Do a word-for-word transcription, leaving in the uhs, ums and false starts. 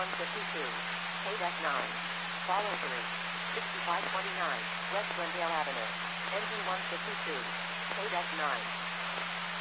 one fifty-two. K nine. Follow through. sixty-five twenty-nine. West Glendale Avenue. Engine one fifty-two. K nine.